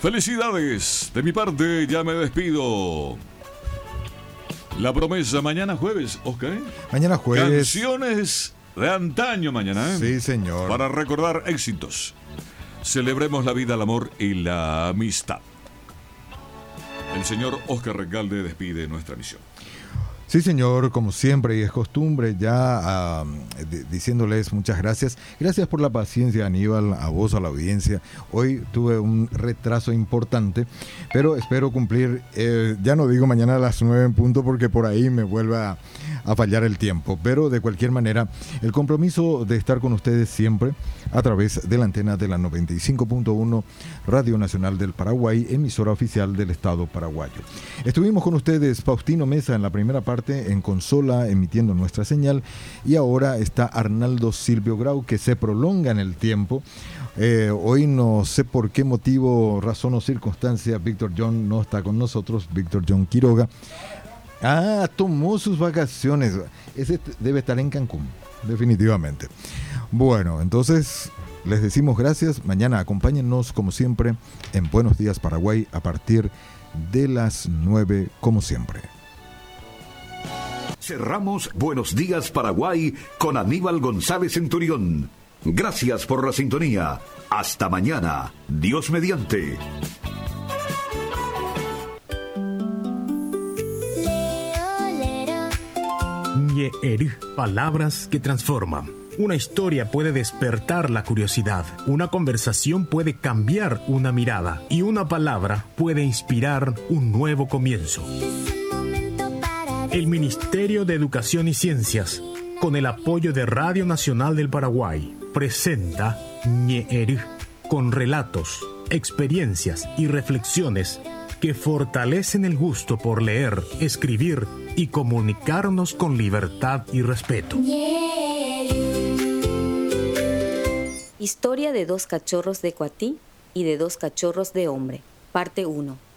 Felicidades. De mi parte, ya me despido. La promesa, mañana jueves, Oscar. Mañana jueves. Canciones de antaño mañana, ¿eh? Sí, señor. Para recordar éxitos. Celebremos la vida, el amor y la amistad. El señor Oscar Recalde despide nuestra misión. Sí, señor, como siempre y es costumbre, ya diciéndoles muchas gracias. Gracias por la paciencia, Aníbal, a vos, a la audiencia. Hoy tuve un retraso importante, pero espero cumplir, ya no digo mañana a las 9 en punto porque por ahí me vuelve a fallar el tiempo. Pero de cualquier manera, el compromiso de estar con ustedes siempre a través de la antena de la 95.1 Radio Nacional del Paraguay, emisora oficial del Estado paraguayo. Estuvimos con ustedes, Faustino Mesa en la primera parte, en consola, emitiendo nuestra señal, y ahora está Arnaldo Silvio Grau, que se prolonga en el tiempo. Hoy no sé por qué motivo, razón o circunstancia, Víctor John no está con nosotros, Víctor John Quiroga. Tomó sus vacaciones. Ese debe estar en Cancún, definitivamente. Bueno, entonces les decimos gracias. Mañana acompáñennos, como siempre, en Buenos Días Paraguay a partir de las 9, como siempre. Cerramos Buenos Días Paraguay con Aníbal González Centurión. Gracias por la sintonía. Hasta mañana. Dios mediante. Ñe'eru, palabras que transforman. Una historia puede despertar la curiosidad, una conversación puede cambiar una mirada y una palabra puede inspirar un nuevo comienzo. El Ministerio de Educación y Ciencias, con el apoyo de Radio Nacional del Paraguay, presenta Ñe'eru, con relatos, experiencias y reflexiones que fortalecen el gusto por leer, escribir y comunicarnos con libertad y respeto. Historia de 2 cachorros de Coatí y de 2 cachorros de hombre. Parte 1.